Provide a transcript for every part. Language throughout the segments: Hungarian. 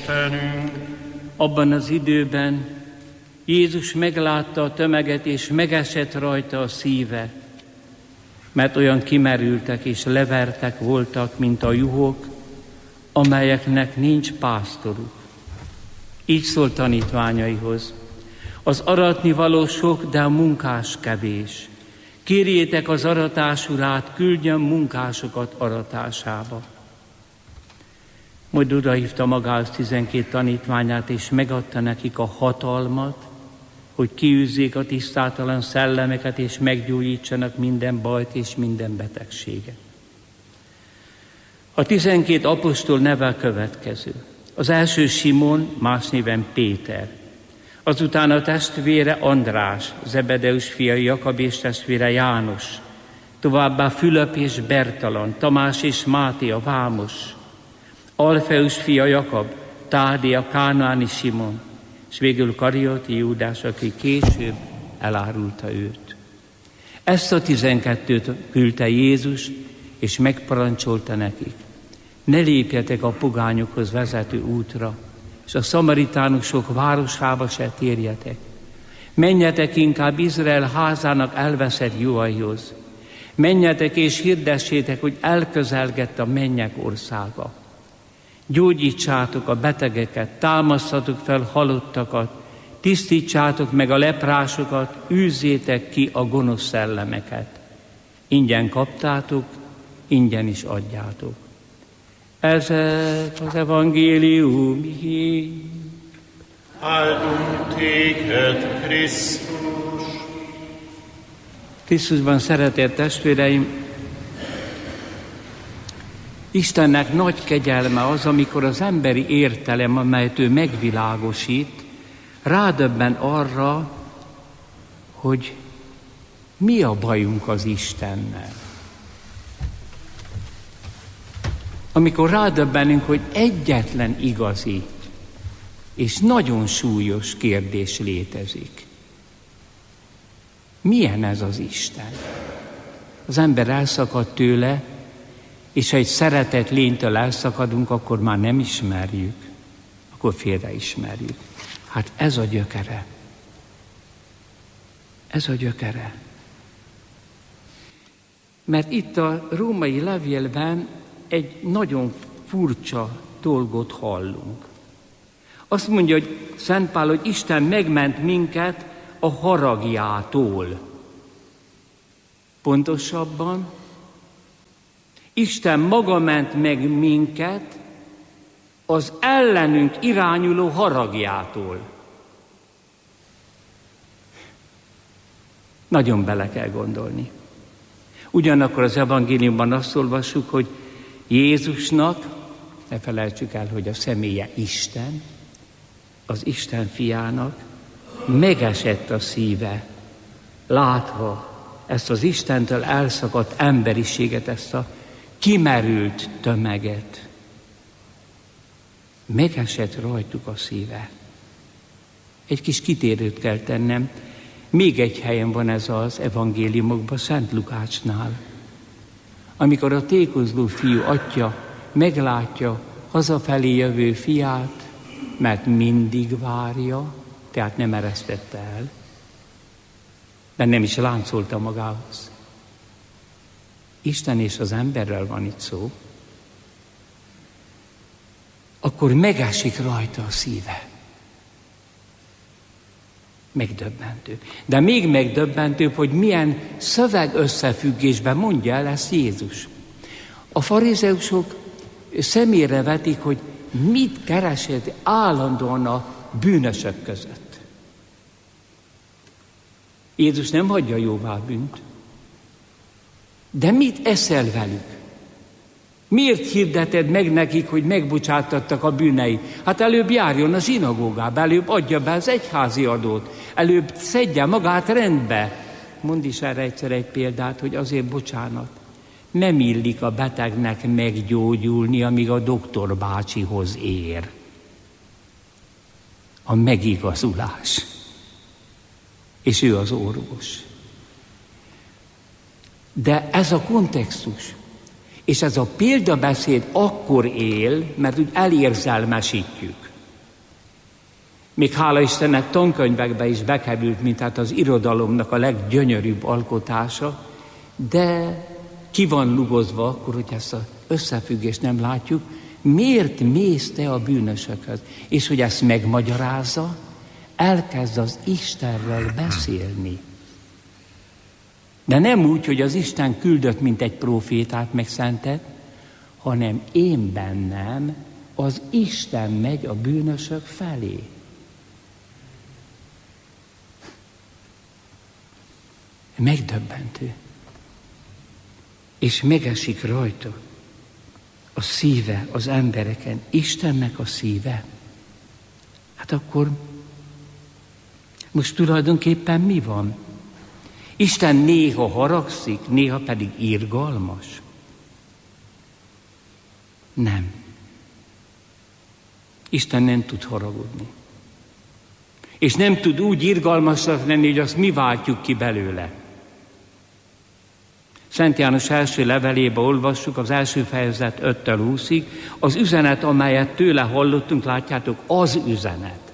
Istenünk. Abban az időben Jézus meglátta a tömeget, és megesett rajta a szíve, mert olyan kimerültek és levertek voltak, mint a juhok, amelyeknek nincs pásztoruk. Így szólt tanítványaihoz: az aratni való sok, de a munkás kevés. Kérjétek az aratás urát, küldjön munkásokat aratásába. Majd odahívta magához 12 tanítványát, és megadta nekik a hatalmat, hogy kiűzzék a tisztátalan szellemeket, és meggyógyítsanak minden bajt és minden betegséget. A 12 apostol neve a következő. Az első Simon, más néven Péter. Azután a testvére András, Zebedeus fia Jakab és testvére János. Továbbá Fülöp és Bertalan, Tamás és Máté a vámos. Alfeus fia Jakab, Tádé a kánaáni Simon, és végül Karioti Júdás, aki később elárulta őt. Ezt a 12-t küldte Jézus, és megparancsolta nekik: ne lépjetek a pogányokhoz vezető útra, és a szamaritánusok városába se térjetek. Menjetek inkább Izrael házának elveszett juhaihoz. Menjetek és hirdessétek, hogy elközelgett a mennyek országa. Gyógyítsátok a betegeket, támasztatok fel halottakat, tisztítsátok meg a leprásokat, űzzétek ki a gonosz szellemeket. Ingyen kaptátok, ingyen is adjátok. Ezek az evangélium hír. Áldunk téged, Krisztus! Krisztusban szeretett testvéreim, Istennek nagy kegyelme az, amikor az emberi értelem, amelyet ő megvilágosít, rádöbben arra, hogy mi a bajunk az Istennel. Amikor rádöbbenünk, hogy egyetlen igazi és nagyon súlyos kérdés létezik. Milyen ez az Isten? Az ember elszakad tőle, és ha egy szeretett lénytől elszakadunk, akkor már nem ismerjük, akkor félreismerjük. Hát ez a gyökere. Ez a gyökere. Mert itt a római levélben egy nagyon furcsa dolgot hallunk. Azt mondja, hogy Szent Pál, hogy Isten megment minket a haragjától. Pontosabban, Isten maga ment meg minket az ellenünk irányuló haragjától. Nagyon bele kell gondolni. Ugyanakkor az evangéliumban azt olvassuk, hogy Jézusnak, ne felejtsük el, hogy a személye Isten, az Isten fiának megesett a szíve, látva ezt az Istentől elszakadt emberiséget, ezt a kimerült tömeget. Megesett rajtuk a szíve. Egy kis kitérőt kell tennem. Még egy helyen van ez az evangéliumokban, Szent Lukácsnál. Amikor a tékozló fiú atya meglátja hazafelé jövő fiát, mert mindig várja, tehát nem eresztette el, de nem is láncolta magához. Isten és az emberrel van itt szó. Akkor megesik rajta a szíve. Megdöbbentő. De még megdöbbentőbb, hogy milyen szöveg összefüggésben mondja el ezt Jézus. A farizeusok szemére vetik, hogy mit keresett állandóan a bűnösök között. Jézus nem hagyja jóvá a bűnt. De mit eszel velük? Miért hirdeted meg nekik, hogy megbocsátattak a bűnei? Hát előbb járjon a zsinagógába, előbb adja be az egyházi adót, előbb szedje magát rendbe. Mondd is erre egyszer egy példát, hogy azért bocsánat. Nem illik a betegnek meggyógyulni, amíg a doktor bácsihoz ér. A megigazulás. És ő az orvos. De ez a kontextus, és ez a példabeszéd akkor él, mert úgy elérzelmesítjük. Még hála Istennek tankönyvekbe is bekerült, mint hát az irodalomnak a leggyönyörűbb alkotása, de ki van lugozva akkor, hogy ezt az összefüggést nem látjuk, miért mész te a bűnösökhöz? És hogy ezt megmagyarázza, elkezd az Istenről beszélni. De nem úgy, hogy az Isten küldött, mint egy prófétát meg szentet, hanem én bennem az Isten megy a bűnösök felé. Megdöbbentő. És megesik rajta a szíve az embereken, Istennek a szíve. Hát akkor most tulajdonképpen mi van? Isten néha haragszik, néha pedig irgalmas? Nem. Isten nem tud haragudni. És nem tud úgy irgalmasak lenni, hogy azt mi váltjuk ki belőle. Szent János első levelébe olvassuk, az első fejezet 5-től 20-ig, az üzenet, amelyet tőle hallottunk, látjátok, az üzenet.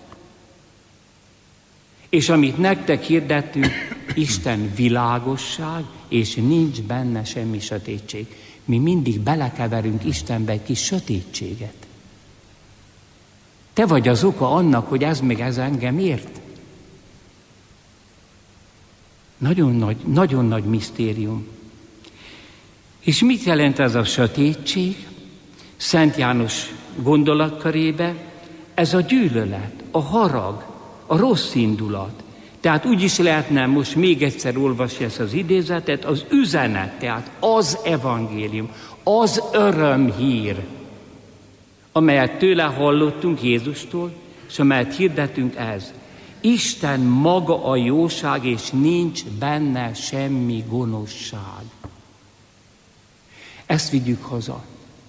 És amit nektek hirdettünk, Isten világosság, és nincs benne semmi sötétség. Mi mindig belekeverünk Istenbe egy kis sötétséget. Te vagy az oka annak, hogy ez meg ez engem ért. Nagyon nagy misztérium. És mit jelent ez a sötétség? Szent János gondolatkörébe ez a gyűlölet, a harag, a rossz indulat. Tehát úgy is lehetne most még egyszer olvasni ezt az idézetet, az üzenet, tehát az evangélium, az örömhír, amelyet tőle hallottunk Jézustól, és amelyet hirdetünk ez. Isten maga a jóság, és nincs benne semmi gonoszság. Ezt vigyük haza.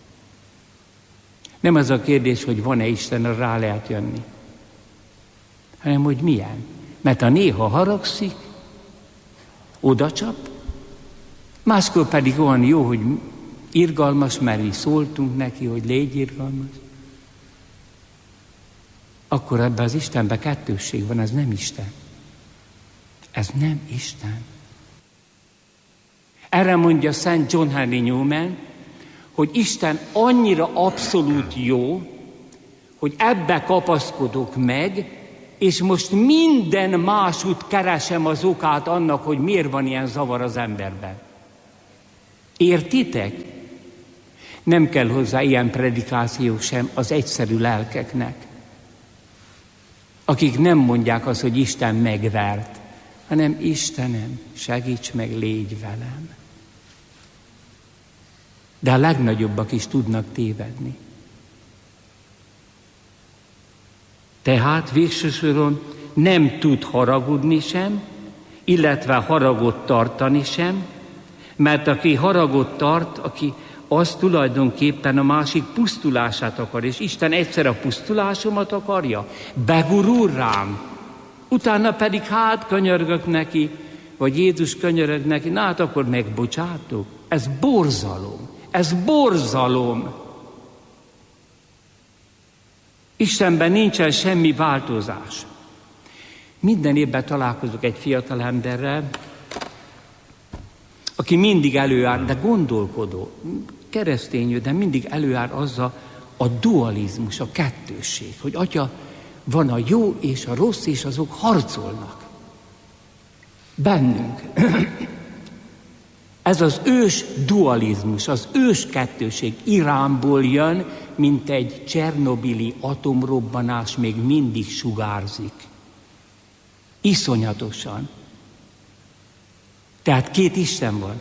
Nem az a kérdés, hogy van-e Isten, rá lehet jönni, hanem hogy milyen. Mert ha néha haragszik, odacsap, máskor pedig olyan jó, hogy irgalmas, mert mi szóltunk neki, hogy légy irgalmas. Akkor ebben az Istenben kettősség van, ez nem Isten. Ez nem Isten. Erre mondja Szent John Henry Newman, hogy Isten annyira abszolút jó, hogy ebbe kapaszkodok meg, és most minden másút keresem az okát annak, hogy miért van ilyen zavar az emberben. Értitek? Nem kell hozzá ilyen predikáció sem az egyszerű lelkeknek, akik nem mondják azt, hogy Isten megvert, hanem Istenem, segíts meg, légy velem. De a legnagyobbak is tudnak tévedni. Tehát végső soron nem tud haragudni sem, illetve haragot tartani sem, mert aki haragot tart, aki az tulajdonképpen a másik pusztulását akar, és Isten egyszer a pusztulásomat akarja, begurul rám, utána pedig könyörgök neki, vagy Jézus könyörög neki, na hát akkor megbocsátok. Ez borzalom, ez borzalom. Istenben nincsen semmi változás. Minden évben találkozok egy fiatal emberrel, aki mindig előáll, de gondolkodó, keresztényű, de mindig előáll azzal a dualizmus, a kettősség, hogy atya, van a jó és a rossz, és azok harcolnak. Bennünk. Ez az ős dualizmus, az ős kettőség Iránból jön, mint egy csernobili atomrobbanás még mindig sugárzik. Iszonyatosan. Tehát két Isten van.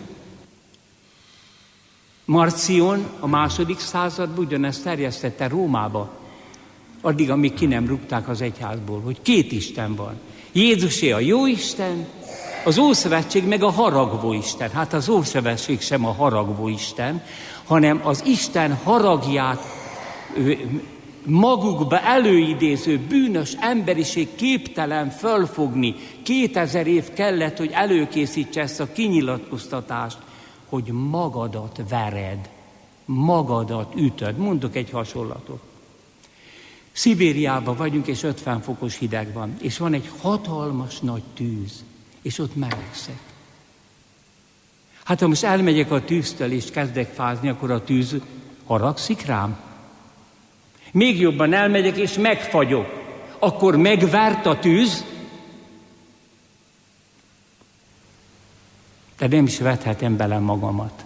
Marcion a II. Században ugyanezt terjesztette Rómába, addig, amíg ki nem rúgták az egyházból, hogy két Isten van. Jézusé a jó Isten, az Ószövetség meg a haragvó Isten. Hát az Ószövetség sem a haragvó Isten, hanem az Isten haragját magukba előidéző bűnös emberiség képtelen fölfogni. 2000 év kellett, hogy előkészítse ezt a kinyilatkoztatást, hogy magadat vered, magadat ütöd. Mondok egy hasonlatot. Szibériában vagyunk, és 50 fokos hideg van, és van egy hatalmas nagy tűz, és ott melegszek. Hát ha most elmegyek a tűztől, és kezdek fázni, akkor a tűz haragszik rám. Még jobban elmegyek, és megfagyok, akkor megvert a tűz, de nem is vethetem bele magamat.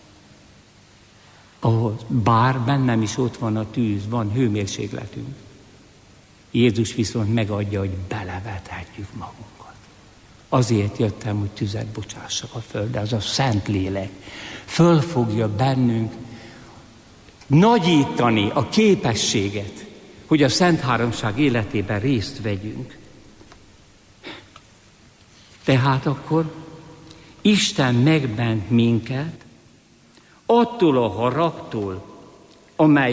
Bár bennem is ott van a tűz, van hőmérsékletünk. Jézus viszont megadja, hogy belevethetjük magunkat. Azért jöttem, hogy tüzet bocsássak a földre, az a Szentlélek föl fogja bennünk nagyítani a képességet, hogy a Szent Háromság életében részt vegyünk. Tehát akkor Isten megbent minket attól a haragtól, amely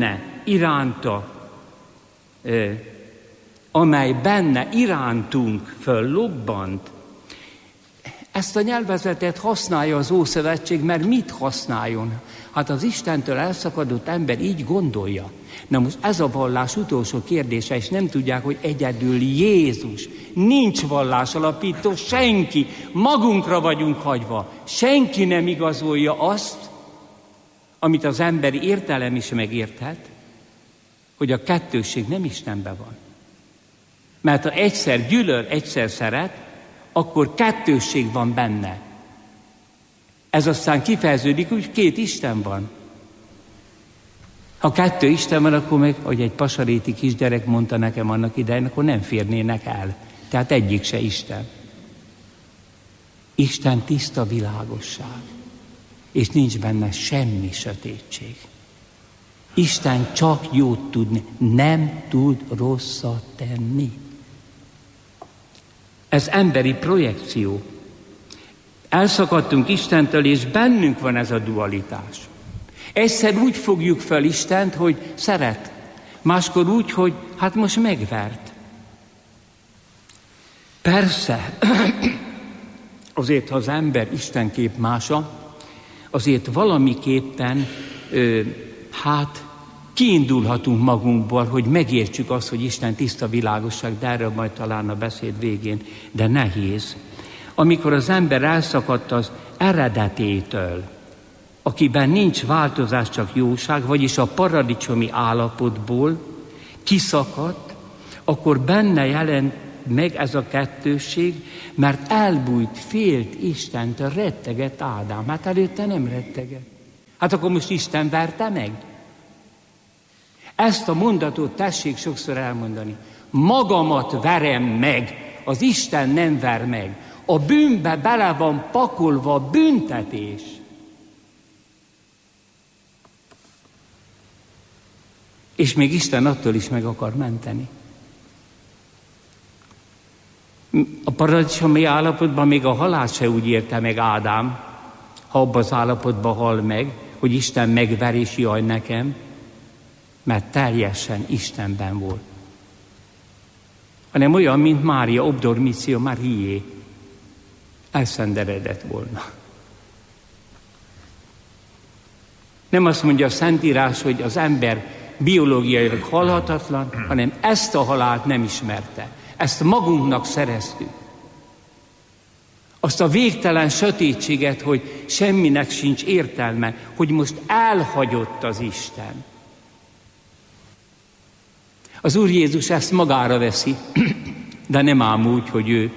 benne irántunk föllobbant. Ezt a nyelvezetet használja az Ószövetség, mert mit használjon? Hát az Istentől elszakadott ember így gondolja. Na most ez a vallás utolsó kérdése, és nem tudják, hogy egyedül Jézus. Nincs vallásalapító, senki. Magunkra vagyunk hagyva. Senki nem igazolja azt, amit az emberi értelem is megérthet, hogy a kettősség nem Istenben van. Mert ha egyszer gyűlöl, egyszer szeret, akkor kettősség van benne. Ez aztán kifejeződik, hogy 2 Isten van. Ha 2 Isten van, akkor meg, ahogy egy pasaréti kisgyerek mondta nekem annak idején, akkor nem férnének el. Tehát egyik se Isten. Isten tiszta világosság, és nincs benne semmi sötétség. Isten csak jót tud, nem tud rosszat tenni. Ez emberi projekció. Elszakadtunk Istentől, és bennünk van ez a dualitás. Egyszer úgy fogjuk fel Istent, hogy szeret. Máskor úgy, hogy hát most megvert. Persze, azért, ha az ember Isten képmása, azért valamiképpen kiindulhatunk magunkból, hogy megértsük azt, hogy Isten tiszta világosság, de erről majd talán a beszéd végén, de nehéz. Amikor az ember elszakadt az eredetétől, akiben nincs változás, csak jóság, vagyis a paradicsomi állapotból kiszakadt, akkor benne jelent meg ez a kettősség, mert elbújt, félt Istentől, rettegett Ádám. Hát előtte nem rettegett. Hát akkor most Isten verte meg? Ezt a mondatot tessék sokszor elmondani. Magamat verem meg, az Isten nem ver meg. A bűnbe bele van pakolva a büntetés. És még Isten attól is meg akar menteni. A paradicsomi állapotban még a halált se úgy érte meg Ádám, ha abban az állapotban hal meg, hogy Isten megver és jaj nekem, mert teljesen Istenben volt. Hanem olyan, mint Mária obdormitio Mariae, elszenderedett volna. Nem azt mondja a Szentírás, hogy az ember biológiailag halhatatlan, hanem ezt a halált nem ismerte. Ezt magunknak szereztük. Azt a végtelen sötétséget, hogy semminek sincs értelme, hogy most elhagyott az Isten. Az Úr Jézus ezt magára veszi, de nem ám úgy, hogy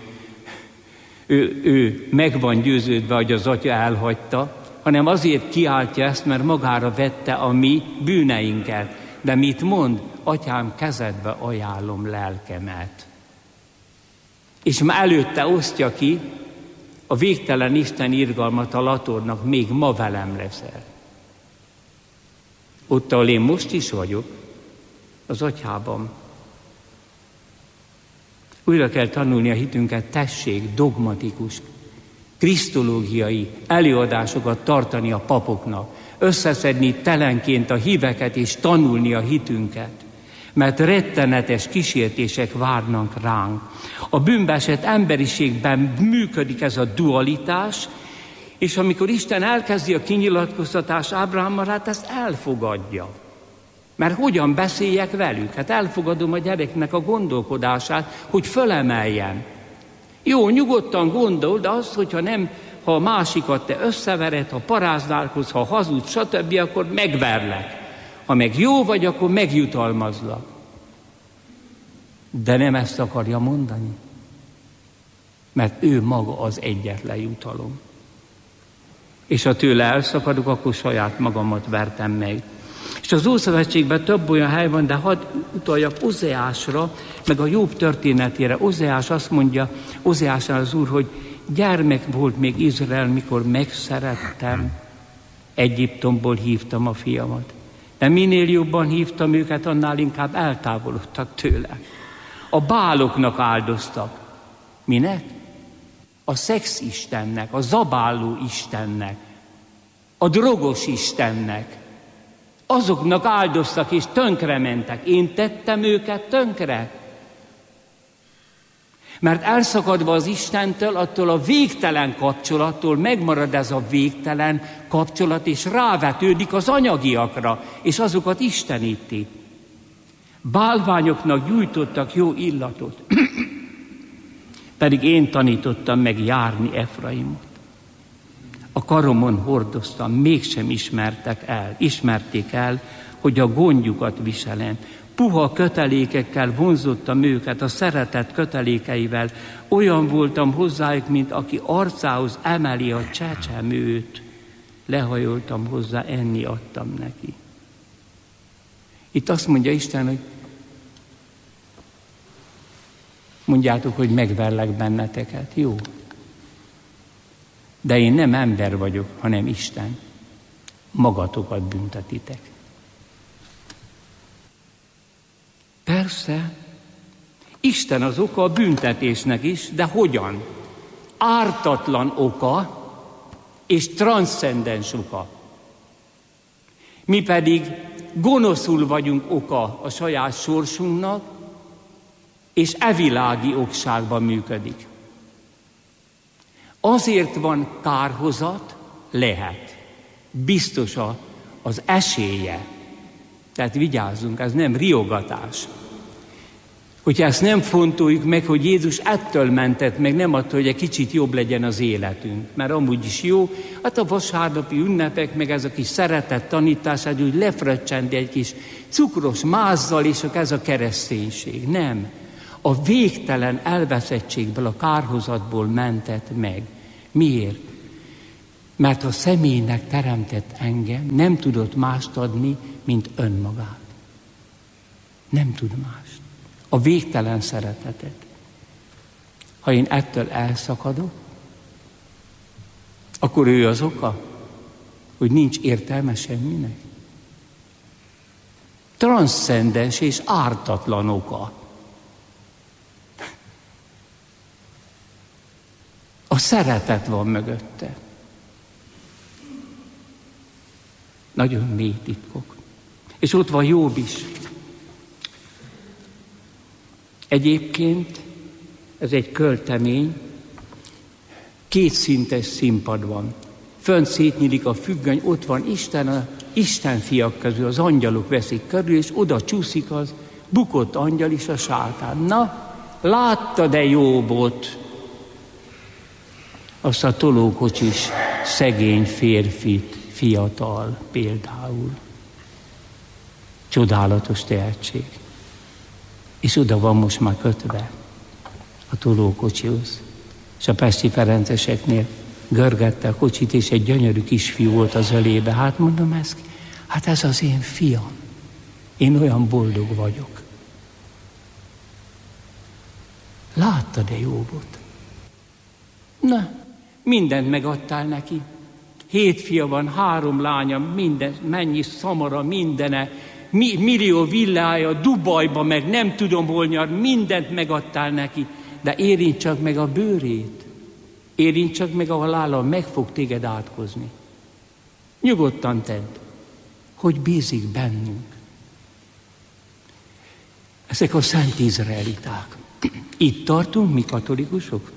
ő meg van győződve, hogy az Atya elhagyta, hanem azért kiáltja ezt, mert magára vette a mi bűneinket. De mit mond? Atyám, kezedbe ajánlom lelkemet. És már előtte osztja ki a végtelen Isten irgalmat a latornak, még ma velem leszel. Ott, ahol én most is vagyok, az Atyában. Újra kell tanulni a hitünket, tessék, dogmatikus, krisztológiai előadásokat tartani a papoknak, összeszedni telenként a híveket és tanulni a hitünket, mert rettenetes kísértések várnak ránk. A bűnbeesett emberiségben működik ez a dualitás, és amikor Isten elkezdi a kinyilatkoztatást Ábrahámmal, hát ezt elfogadja. Mert hogyan beszéljek velük? Hát elfogadom a gyereknek a gondolkodását, hogy fölemeljen. Jó, nyugodtan gondol, de az, ha a másikat te összevered, ha paráználkodsz, ha hazudsz, stb., akkor megverlek. Ha meg jó vagy, akkor megjutalmazlak. De nem ezt akarja mondani. Mert ő maga az egyetlen jutalom. És ha tőle elszakadok, akkor saját magamat vertem meg. És az Ószövetségben több olyan hely van, de hadd utaljak Ozeásra, meg a Jobb történetére. Ozeás azt mondja, Ozeásnál az Úr, hogy gyermek volt még Izrael, mikor megszerettem, Egyiptomból hívtam a fiamat. De minél jobban hívtam őket, annál inkább eltávolodtak tőle. A báloknak áldoztak. Minek? A szexistennek, a zabáló istennek, a drogos istennek. Azoknak áldoztak és tönkrementek. Én tettem őket tönkre. Mert elszakadva az Istentől, attól a végtelen kapcsolattól megmarad ez a végtelen kapcsolat, és rávetődik az anyagiakra, és azokat isteníti. Bálványoknak gyújtottak jó illatot, pedig én tanítottam meg járni Efraimot. A karomon hordoztam, mégsem ismerték el, hogy a gondjukat viselem. Puha kötelékekkel vonzottam őket, a szeretet kötelékeivel. Olyan voltam hozzájuk, mint aki arcához emeli a csecsemőt. Lehajoltam hozzá, enni adtam neki. Itt azt mondja Isten, hogy mondjátok, hogy megverlek benneteket. Jó. De én nem ember vagyok, hanem Isten. Magatokat büntetitek. Persze, Isten az oka a büntetésnek is, de hogyan? Ártatlan oka és transzcendens oka. Mi pedig gonoszul vagyunk oka a saját sorsunknak, és evilági okságban működik. Azért van kárhozat, lehet. Biztos az esélye. Tehát vigyázzunk, ez nem riogatás. Hogyha ezt nem fontoljuk meg, hogy Jézus ettől mentett meg, nem attól, hogy egy kicsit jobb legyen az életünk. Mert amúgy is jó, hát a vasárnapi ünnepek, meg ez a kis szeretet tanítás, hogy lefröccsendi egy kis cukros mázzal, és ez a kereszténység. Nem. A végtelen elveszettségből, a kárhozatból mentett meg. Miért? Mert a személynek teremtett engem, nem tudott mást adni, mint önmagát. Nem tud mást. A végtelen szeretetet. Ha én ettől elszakadok, akkor ő az oka, hogy nincs értelme semminek. Transzcendens és ártatlan oka. A szeretet van mögötte. Nagyon mély titkok. És ott van Jobb is. Egyébként ez egy költemény, kétszintes színpad van. Fönt szétnyílik a függöny, ott van Isten, a Isten fiak közül, az angyalok veszik körül, és oda csúszik az bukott angyal is a sátán. Na, láttad-e Jobbot? Azt a tolókocsis szegény férfit, fiatal például. Csodálatos tehetség. És oda van most már kötve a tolókocsihoz. És a pesti ferenceseknél görgette a kocsit, és egy gyönyörű kisfiú volt az ölébe. Hát mondom, ez az én fiam. Én olyan boldog vagyok. Láttad-e Jobbot? Na, mindent megadtál neki. 7 fia van, 3 lánya, minden, mennyi szamara, mindene, millió villája, Dubajba, meg nem tudom hol nyar, mindent megadtál neki, de érint csak meg a bőrét. Érint csak meg a halála, meg fog téged átkozni. Nyugodtan tedd, hogy bízik bennünk. Ezek a szent izraeliták. Itt tartunk mi katolikusok.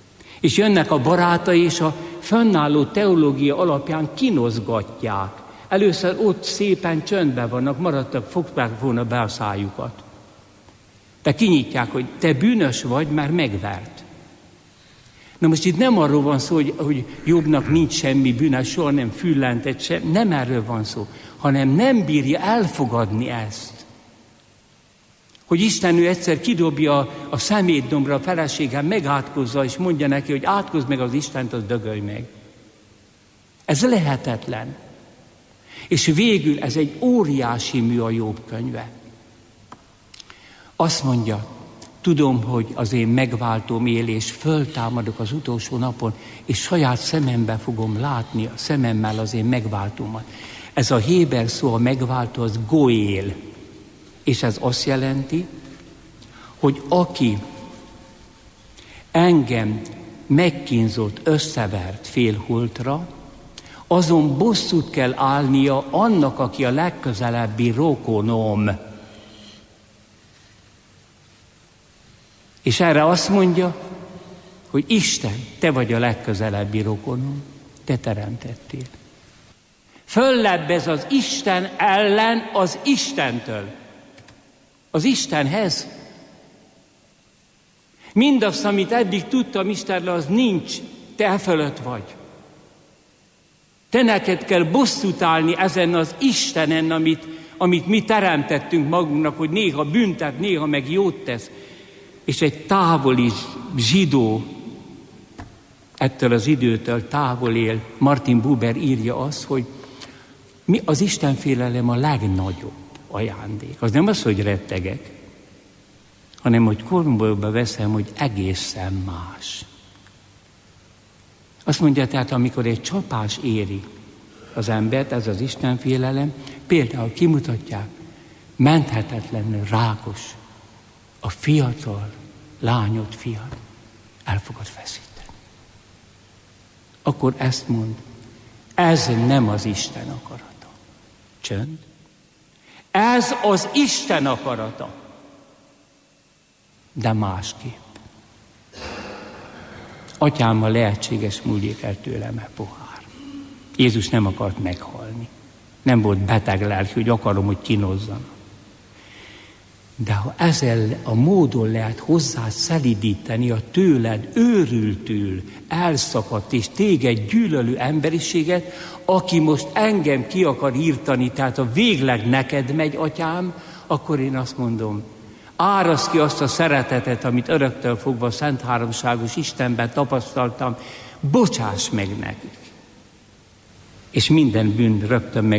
És jönnek a barátai, és a fönnálló teológia alapján kinozgatják. Először ott szépen csöndben vannak, maradtak, fogták volna be a szájukat. De kinyitják, hogy te bűnös vagy, mert megvert. Na most itt nem arról van szó, hogy Jobbnak nincs semmi bűne, soha nem füllentett sem, nem erről van szó, hanem nem bírja elfogadni ezt. Hogy Isten ő egyszer kidobja a szemétdombra, a feleségem megátkozza, és mondja neki, hogy átkozz meg az Istent, az dögölj meg. Ez lehetetlen. És végül ez egy óriási mű a Jobb könyve. Azt mondja, tudom, hogy az én megváltóm él, és föltámadok az utolsó napon, és saját szemembe fogom látni a szememmel az én megváltómat. Ez a héber szó, a megváltó, az goél. És ez azt jelenti, hogy aki engem megkínzott, összevert félholtra, azon bosszút kell állnia annak, aki a legközelebbi rokonom. És erre azt mondja, hogy Isten, te vagy a legközelebbi rokonom, te teremtettél. Föllebbez az Isten ellen az Istentől. Az Istenhez. Mindazt, amit eddig tudtam Istenről, az nincs. Te fölött vagy. Te neked kell bosszút állni ezen az Istenen, amit mi teremtettünk magunknak, hogy néha büntet, néha meg jót tesz. És egy távoli zsidó, ettől az időtől távol él, Martin Buber írja azt, hogy mi az Istenfélelem a legnagyobb ajándék. Az nem az, hogy rettegek, hanem hogy komolyba veszem, hogy egészen más. Azt mondja tehát, amikor egy csapás éri az embert, ez az Istenfélelem, például kimutatják, menthetetlenül rákos, a fiatal lányod, fiad el fogod feszíteni. Akkor ezt mond, ez nem az Isten akarata. Csönd. Ez az Isten akarata. De másképp. Atyámmal lehetséges múljék el tőlem a pohár. Jézus nem akart meghalni. Nem volt beteg lelki, hogy akarom, hogy kínozzanak. De ha ezzel a módon lehet hozzá szelidíteni a tőled őrültül elszakadt és téged gyűlölő emberiséget, aki most engem ki akar írtani, tehát a végleg neked megy, atyám, akkor én azt mondom, árasd ki azt a szeretetet, amit öröktől fogva a Szent Háromságos Istenben tapasztaltam, bocsáss meg nekik. És minden bűn rögtön